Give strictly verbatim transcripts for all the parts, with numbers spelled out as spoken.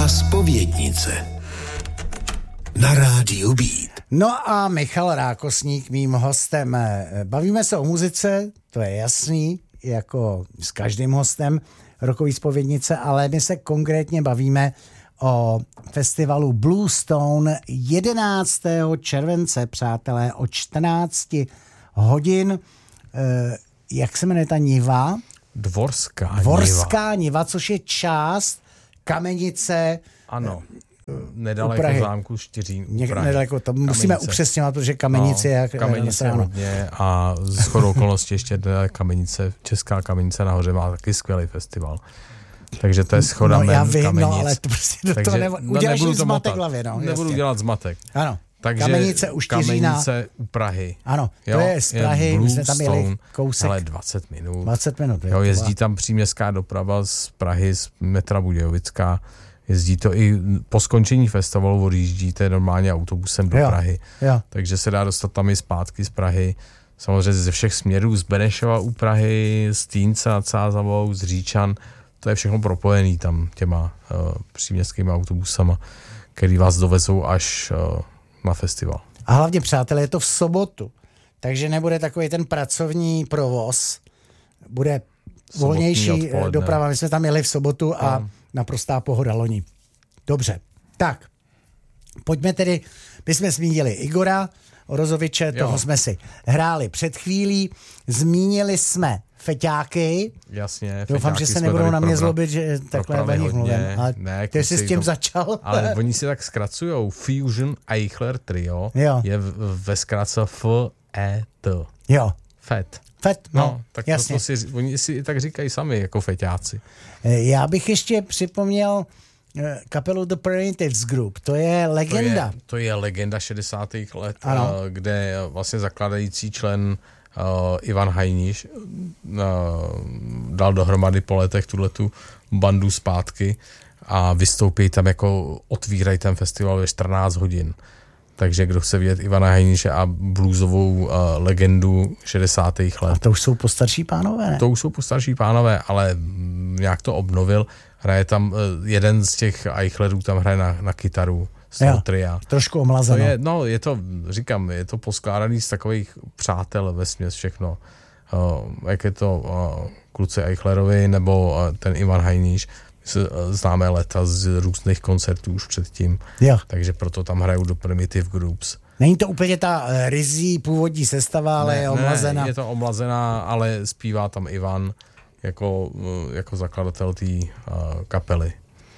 Rocková zpovědnice na rádiu Beat. No a Michal Rákosník, mým hostem. Bavíme se o muzice, to je jasný, jako s každým hostem Rockové zpovědnice, ale my se konkrétně bavíme o festivalu Bluestone jedenáctého července, přátelé, o čtrnácti hodin. Jak se jmenuje ta niva? Dvorská niva. Dvorská niva, což je část Kamenice. Ano, nedaleko zámku Štiřín u Prahy. Nedaleko, to musíme upřesňovat, protože Kamenice no, je... Kamenice je hodně a z shodou okolností ještě Kamenice, Česká Kamenice nahoře má taky skvělý festival. Takže to je schoda no, men já vím, Kamenic. No, ale to prostě do Takže, toho nebo, no, uděláš nebudu zmatek hlavě, no. Nebudu jasně. dělat zmatek. Ano. Takže Kamenice u Štiřína. Kamenice u Prahy. Ano, to jo, je z Prahy, je my jsme tam jeli kousek. Ale dvacet minut. dvacet minut. Jo, jezdí tam příměstská doprava z Prahy, z metra Budějovická. Jezdí to i po skončení festivalu, odjíždíte normálně autobusem do jo, Prahy. Jo. Takže se dá dostat tam i zpátky z Prahy. Samozřejmě ze všech směrů, z Benešova u Prahy, z Týnce nad Sázavou, z Říčan. To je všechno propojený tam těma uh, příměstskými autobusama, který vás dovezou až uh, na festival. A hlavně, přátelé, je to v sobotu, takže nebude takový ten pracovní provoz, bude volnější doprava. My jsme tam jeli v sobotu a no. naprostá pohoda loni. Dobře, tak, pojďme tedy, my jsme zmínili Igora Orozoviče, jo. toho jsme si hráli před chvílí, zmínili jsme feťáky. Jasně. Doufám, že se nebudou na mě zlobit, že takhle ve nich mluvím. Ale ne, ty jsi s tím to, začal. Ale oni si tak zkracujou. Fusion Eichler Trio jo. je v, ve zkratce F E T. Jo. Fet. Fet, no, no tak jasně. To, to si, oni si tak říkají sami, jako feťáci. Já bych ještě připomněl kapelu The Primitives Group, to je legenda. To je, to je legenda šedesátých let, ano. kde vlastně zakladající člen Uh, Ivan Hajniš uh, dal dohromady po letech tuhletu bandu zpátky a vystoupí tam jako otvírají ten festival ve čtrnáct hodin. Takže kdo chce vidět Ivana Hajniše a bluesovou uh, legendu šedesátých let. A to už jsou postarší pánové, ne? To už jsou postarší pánové, ale nějak to obnovil. Hraje tam uh, jeden z těch Eichlerů, tam hraje na, na kytaru. Tria. Trošku omlazeno. To je, no, je to, říkám, je to poskládaný z takových přátel vesměs všechno. Uh, jak je to uh, kluci Eichlerovi nebo uh, ten Ivan Hajniš, uh, známe leta z různých koncertů už předtím. Jo. Takže proto tam hrajou do Primitive Groups. Není to úplně ta uh, rizí původní sestava, ale ne, je omlazená. Ne, je to omlazená, ale zpívá tam Ivan jako, uh, jako zakladatel té uh, kapely.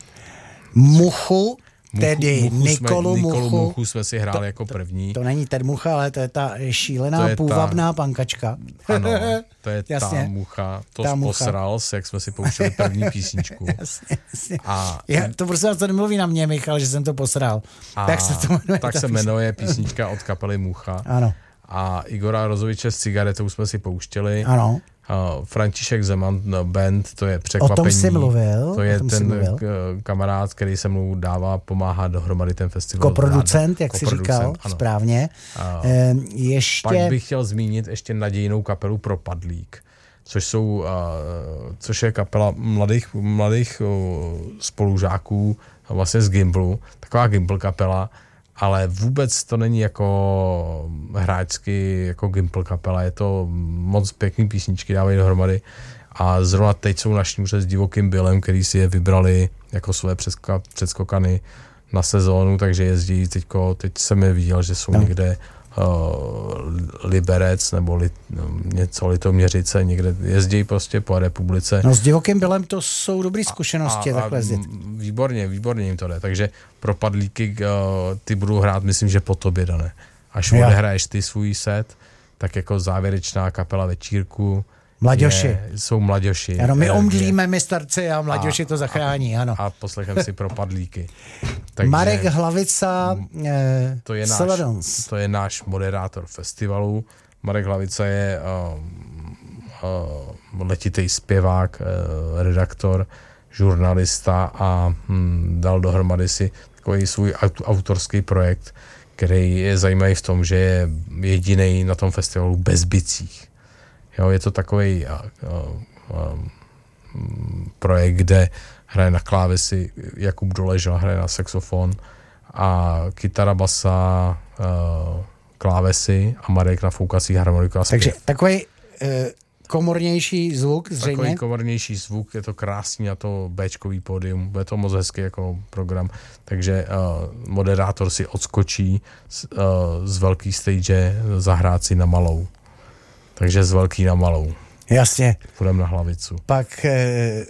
Muchu Tedy Muchu, muchu Nikolu, jsme, Nikolu Muchu. Muchu jsme si hráli to, jako první. To, to není ten Mucha, ale to je ta šílená je půvabná ta, pankačka. Ano, to je jasně, ta Mucha. To ta posral se, jak jsme si pouštěli první písničku. Jasně, jasně. A, Já, to prostě to nemluví na mě, Michal, že jsem to posral. A, tak se to jmenuje. Tak se jmenuje písnička od kapely Mucha. Ano. A Igora Rozoviče s Cigaretou jsme si pouštěli. Ano. Uh, František Zeman no, band, to je překvapení. O tom jsi mluvil. To je ten mluvil. K- kamarád, který se mu dává, pomáhá dohromady ten festival. Koproducent, jak jsi říkal, ano. Správně. Uh, e, ještě... Pak bych chtěl zmínit ještě nadějnou kapelu Propadlík, což jsou, uh, což je kapela mladých, mladých uh, spolužáků vlastně z Gimblu, taková Gimbl kapela, ale vůbec to není jako hráčsky, jako Gimpl kapela, je to moc pěkný písničky, dávají dohromady a zrovna teď jsou na šňůře s Divokým Billem, který si je vybrali jako své předskokany na sezónu, takže jezdí teďko, teď jsem je viděl, že jsou no. někde uh, Liberec nebo li, no, něco Litoměřice, někde jezdí prostě po republice. No s Divokým Billem to jsou dobré zkušenosti a, a, takhle jezdit. Výborně, výborně jim to jde, takže Propadlíky uh, ty budou hrát, myslím, že po tobě, Dane. Až ja. odehraješ ty svůj set, tak jako závěrečná kapela večírku. Mladěši. Je, jsou mladěši. Ano, my omdlíme, my starci a mladěši a, to zachrání, a, ano. A poslechem si Propadlíky. Takže Marek Hlavica, eh, to, je náš, to je náš moderátor festivalu. Marek Hlavica je uh, uh, letitý zpěvák, uh, redaktor, žurnalista a hm, dal dohromady si takový svůj autorský projekt, který je zajímavý v tom, že je jedinej na tom festivalu bez bicích. Jo, je to takový uh, uh, projekt, kde hraje na klávesy, Jakub Doležal hraje na saxofon a kytara, basa, uh, klávesy a Marek na foukací harmoniku a zpěv. Takže takový uh, komornější zvuk zřejmě. Takový komornější zvuk, je to krásný a to béčkový pódium, bude to moc hezký jako program, takže uh, moderátor si odskočí z, uh, z velký stage zahrát si na malou. Takže z velký na malou. Jasně. Půjdeme na hlavicu. Pak e,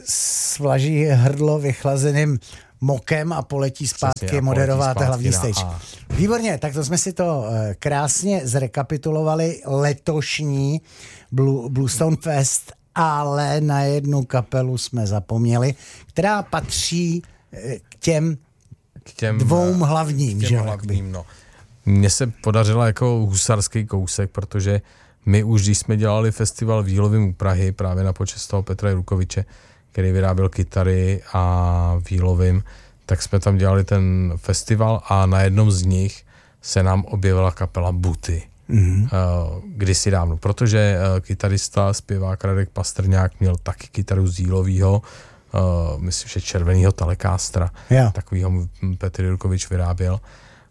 svlaží hrdlo vychlazeným mokem a poletí zpátky Přesně, moderovat zpátky hlavní na stage. A. Výborně, tak to jsme si to e, krásně zrekapitulovali letošní Blue, Bluestone Fest, ale na jednu kapelu jsme zapomněli, která patří e, k těm, k těm dvou hlavním. K těm že? hlavním, no. Mně se podařilo jako husarský kousek, protože my už, když jsme dělali festival v Jílovým u Prahy, právě na počest toho Petra Jurukoviče, který vyráběl kytary a v Jílovým, tak jsme tam dělali ten festival a na jednom z nich se nám objevila kapela Buty. Mm-hmm. Kdysi dávno, protože kytarista, zpěvák Radek Pastrňák měl taky kytaru z Jílovýho, myslím, že červenýho Telecastera, yeah. Takovýho Petr Jurukovič vyráběl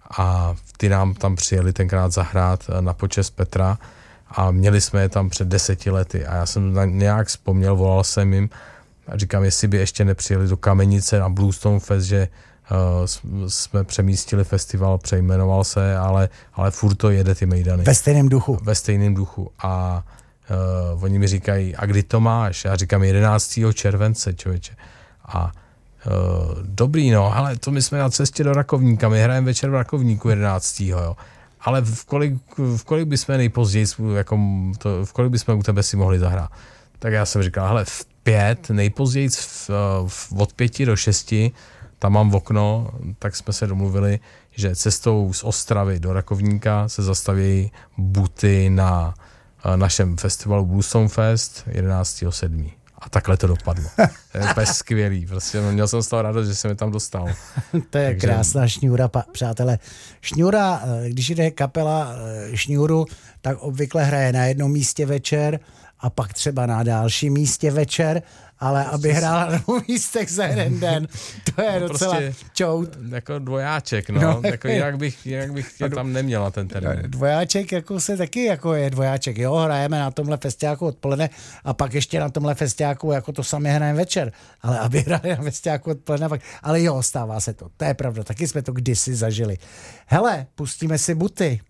a ty nám tam přijeli tenkrát zahrát na počest Petra a měli jsme je tam před deseti lety a já jsem na nějak vzpomněl, volal jsem jim a říkám, jestli by ještě nepřijeli do Kamenice na Bluestone Fest, že uh, jsme přemístili festival, přejmenoval se, ale, ale furt to jede ty mejdany. Ve stejném duchu. Ve stejném duchu a uh, oni mi říkají, a kdy to máš? Já říkám jedenáctého července, člověče. A uh, dobrý, no, ale to my jsme na cestě do Rakovníka, my hrajeme večer v Rakovníku jedenáctého jo. Ale v kolik, v kolik bychom nejpozději, jako to, v kolik bychom u tebe si mohli zahrát? Tak já jsem říkal, hele, v pět, nejpozději v, v, od pěti do šesti, tam mám v okno, tak jsme se domluvili, že cestou z Ostravy do Rakovníka se zastaví Buty na našem festivalu Bluestone Fest jedenáctého sedmého A takhle to dopadlo. To je skvělý. Prostě měl jsem z toho radost, že jsem je tam dostal. To je Takže... krásná šňůra, pa, přátelé. Šňůra, když jde kapela šňůru, tak obvykle hraje na jednom místě večer a pak třeba na dalším místě večer, ale aby hrála na dvou místech za jeden den, to je no docela prostě čout. Jako dvojáček, no. no jako jinak bych, jinak bych tě tam neměla ten termín. Dvojáček jako se taky jako je dvojáček. Jo, hrajeme na tomhle festiáku odpoledne a pak ještě na tomhle festiáku jako to samé hrajeme večer. Ale aby hráli na festiáku odpoledne, pak... ale jo, stává se to. To je pravda, taky jsme to kdysi zažili. Hele, pustíme si Buty.